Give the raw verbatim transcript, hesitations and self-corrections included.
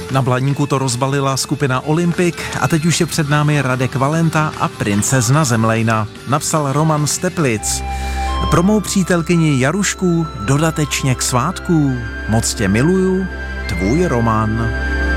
Na Blaníku to rozbalila skupina Olympik a teď už je před námi Radek Valenta a princezna Zemlejna, napsal Roman z Teplic. Pro mou přítelkyni Jarušku dodatečně k svátku. Moc tě miluju, tvůj Roman.